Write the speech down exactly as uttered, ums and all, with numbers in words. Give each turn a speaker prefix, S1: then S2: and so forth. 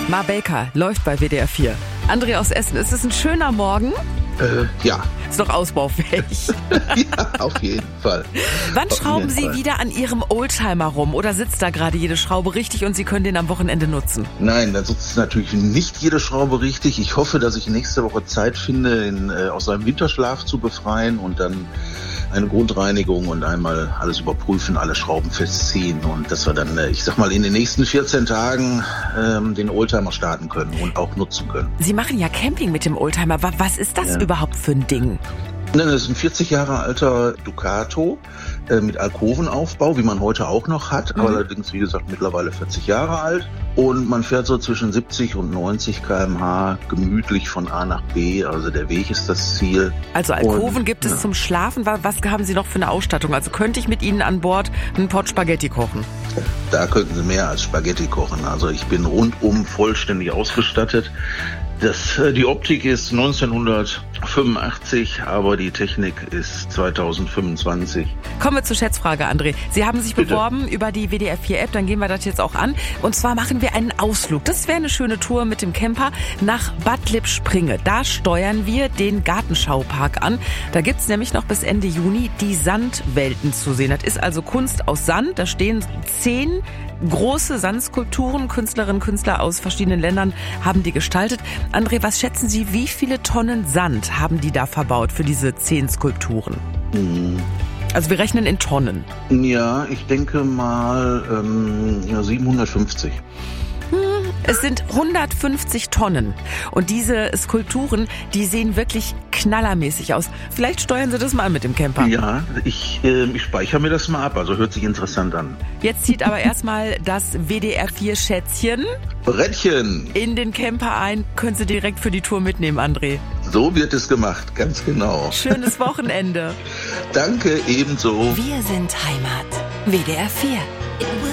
S1: Ma Baker läuft bei W D R vier. André aus Essen, ist es ein schöner Morgen?
S2: Äh, ja.
S1: Ist doch ausbaufähig.
S2: Ja, auf jeden Fall.
S1: Wann
S2: auf
S1: schrauben
S2: jeden
S1: Sie
S2: Fall.
S1: wieder an Ihrem Oldtimer rum oder sitzt da gerade jede Schraube richtig und Sie können den am Wochenende nutzen?
S2: Nein, da sitzt natürlich nicht jede Schraube richtig. Ich hoffe, dass ich nächste Woche Zeit finde, ihn äh, aus seinem Winterschlaf zu befreien und dann eine Grundreinigung und einmal alles überprüfen, alle Schrauben festziehen und dass wir dann, äh, ich sag mal, in den nächsten vierzehn Tagen ähm, den Oldtimer starten können und auch nutzen können.
S1: Sie machen ja Camping mit dem Oldtimer. Wa- Was ist das
S2: Ja.
S1: überhaupt für ein Ding?
S2: Nein, das ist ein vierzig Jahre alter Ducato äh, mit Alkovenaufbau, wie man heute auch noch hat,
S1: Mhm.
S2: aber allerdings, wie gesagt, mittlerweile vierzig Jahre alt. Und man fährt so zwischen siebzig und neunzig Kilometer pro Stunde gemütlich von A nach B, also der Weg ist das Ziel.
S1: Also Alkoven
S2: Und,
S1: gibt es
S2: ja.
S1: zum Schlafen. Wa- Was haben Sie noch für eine Ausstattung? Also könnte ich mit Ihnen an Bord einen Pot Spaghetti kochen?
S2: Da könnten Sie mehr als Spaghetti kochen. Also ich bin rundum vollständig ausgestattet. Das, äh, die Optik ist neunzehnhundertfünfundachtzig, aber die Technik ist zweitausendfünfundzwanzig.
S1: Kommen wir zur Schätzfrage, André. Sie haben sich
S2: Bitte.
S1: beworben über die W D R vier App, dann gehen wir das jetzt auch an. Und zwar machen wir einen Ausflug. Das wäre eine schöne Tour mit dem Camper nach Bad Lippspringe. Da steuern wir den Gartenschaupark an. Da gibt's nämlich noch bis Ende Juni die Sandwelten zu sehen. Das ist also Kunst aus Sand. Da stehen zehn große Sandskulpturen. Künstlerinnen und Künstler aus verschiedenen Ländern haben die gestaltet. André, was schätzen Sie, wie viele Tonnen Sand haben die da verbaut für diese zehn Skulpturen?
S2: Mhm.
S1: Also wir rechnen in Tonnen.
S2: Ja, ich denke mal ähm, ja, siebenhundertfünfzig.
S1: Es sind hundertfünfzig Tonnen. Und diese Skulpturen, die sehen wirklich knallermäßig aus. Vielleicht steuern Sie das mal an mit dem Camper.
S2: Ja, ich, äh, ich speichere mir das mal ab, also hört sich interessant an.
S1: Jetzt zieht aber erstmal das W D R vier Schätzchen
S2: Brettchen,
S1: in den Camper ein. Können Sie direkt für die Tour mitnehmen, André.
S2: so wird es gemacht, ganz genau.
S1: Schönes Wochenende.
S2: Danke, ebenso.
S3: Wir sind Heimat. W D R vier.